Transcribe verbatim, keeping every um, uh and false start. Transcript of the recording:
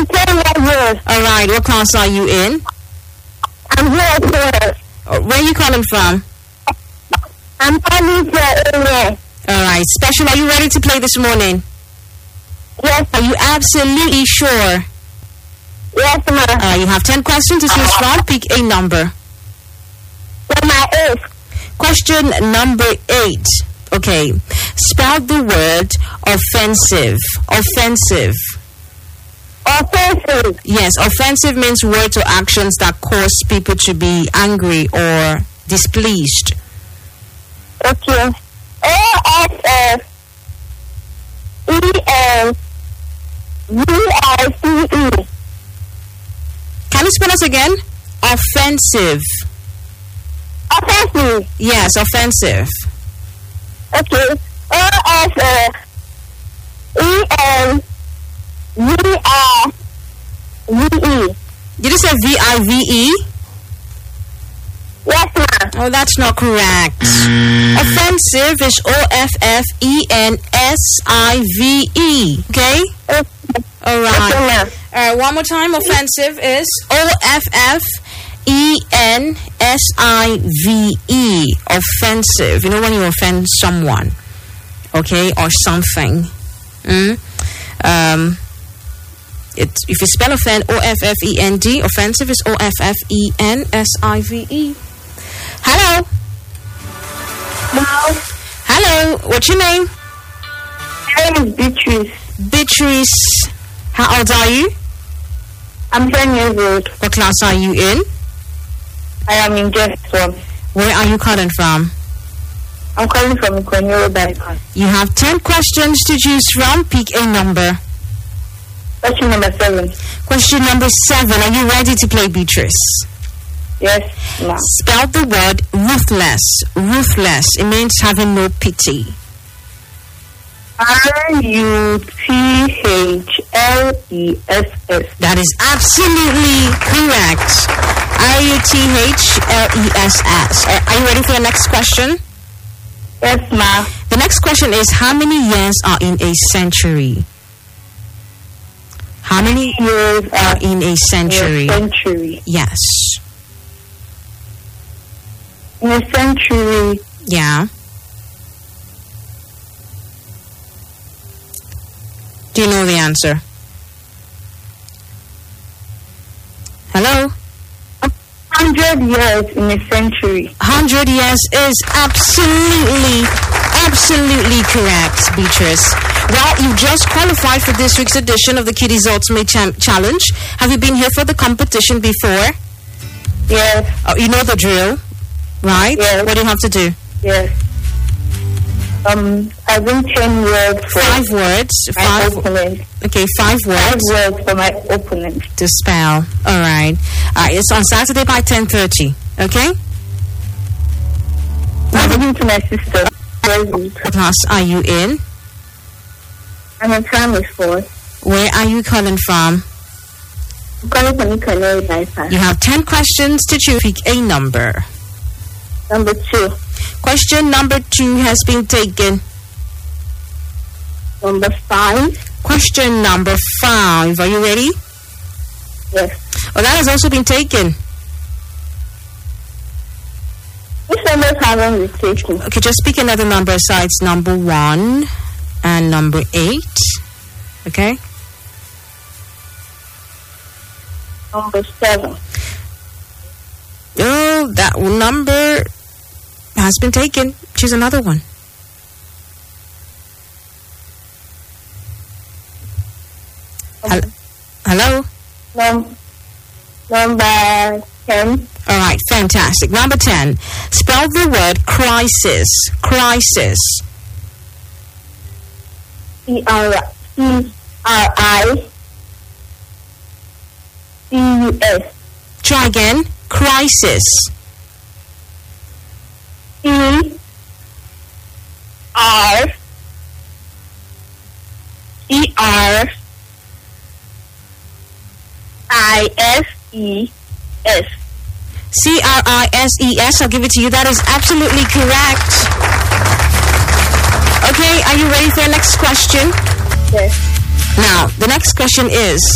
I'm ten years old. All right. What class are you in? I'm here. Uh, Where are you calling from? I'm calling for area. All right. Special, are you ready to play this morning? Yes, Are you absolutely sure? yes, ma. Uh, you have ten questions to choose from. Pick a number. For my age. Question number eight. Okay. Spell the word offensive. Offensive. Offensive. Yes, offensive means words or actions that cause people to be angry or displeased. Okay. O F F E N V I C E. Can you spell it again? Offensive. Offensive. Yes, offensive. Okay. O F F E N V I V E. Did you say V I V E? Yes, ma. Oh, that's not correct. Offensive is O F F E N S I V E. Okay? Okay, All right. ma. All right, one more time. Offensive is O F F E N S I V E. Offensive. You know when you offend someone, okay, or something. Mm? Um, it, if you spell offend, O F F E N D. Offensive is O F F E N S I V E. Hello. Hello. Hello. What's your name? My name is Beatrice. Beatrice. How old are you? I'm ten years old. What class are you in? I am in just one. Where are you calling from? I'm calling from Ikonyo Bypass. You have ten questions to choose from. Pick a number. Question number seven. Question number seven. Are you ready to play, Beatrice? Yes, ma. Spell the word ruthless. Ruthless. It means having no pity. R U T H L E S S. That is absolutely correct. R U T H L E S S. Are you ready for the next question? Yes, ma. The next question is, how many years are in a century? How many Years are are in a century? in a century. Yes. In a century, Yeah. Do you know the answer? Hello? hundred years in a century. Hundred years is absolutely, absolutely correct, Beatrice. Well, you just qualified for this week's edition of the Kiddies Ultimate Cham- Challenge. Have you been here for the competition before? Yes, Oh, you know the drill, right? Yes. What do you have to do? yes. Um, I bring ten words for Five words. my Five. opponent. Okay, five Five words words for my opponent. to spell. All right. All right. It's on Saturday by ten thirty. Okay. I'm talking to my sister. What class are you in? I'm in primary four. Where are you calling from? I'm calling from Ikonyo Bypass. You have ten questions to choose. Pick a number. Number two. Question number two has been taken. Number five. Question number five. Are you ready? Yes. Oh, that has also been taken. Which numbers haven't been taken? Okay, just pick another number besides number one and number eight. Okay? Number seven. Oh, that number has been taken. Choose another one. Hel- Hello? Num- number ten. All right, fantastic. Number ten. Spell the word crisis. Crisis. C R C R I C U S. Try again. Crisis. C R C R I S E S. C R I S E S. I'll give it to you. That is absolutely correct. Okay, are you ready for the next question? Yes. Now, the next question is,